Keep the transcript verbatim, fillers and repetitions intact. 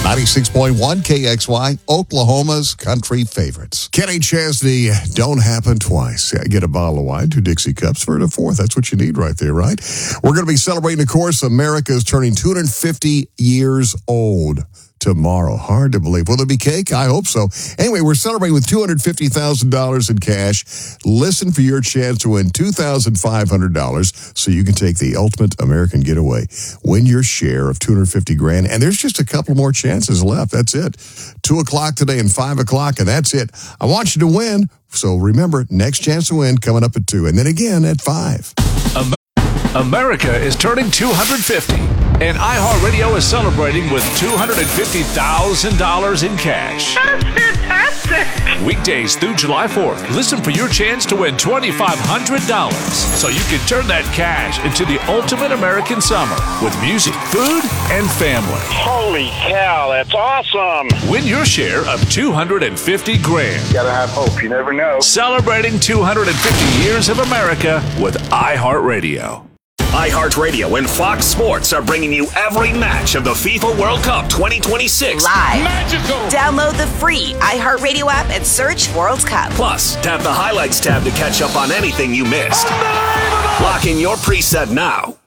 ninety-six point one K X Y, Oklahoma's country favorites. Kenny Chesney, Don't Happen Twice. Yeah, get a bottle of wine, two Dixie cups for the fourth. That's what you need right there, right? We're going to be celebrating, of course, America is turning two hundred fifty years old tomorrow. Hard to believe. Will there be cake? I hope so. Anyway, we're celebrating with two hundred fifty thousand dollars in cash. Listen for your chance to win two thousand five hundred dollars so you can take the ultimate American getaway. Win your share of two hundred fifty grand, and there's just a couple more chances left. That's it. Two o'clock today and five o'clock, and that's it. I want you to win. So remember, next chance to win coming up at two, and then again at five. America is turning two hundred fifty, and iHeartRadio is celebrating with two hundred fifty thousand dollars in cash. That's fantastic! Weekdays through July fourth, listen for your chance to win two thousand five hundred dollars so you can turn that cash into the ultimate American summer with music, food, and family. Holy cow, that's awesome! Win your share of two hundred fifty grand. Gotta have hope, you never know. Celebrating two hundred fifty years of America with iHeartRadio. iHeartRadio and Fox Sports are bringing you every match of the FIFA World Cup twenty twenty-six. Live. Magical! Download the free iHeartRadio app and search World Cup. Plus, tap the Highlights tab to catch up on anything you missed. Lock in your preset now.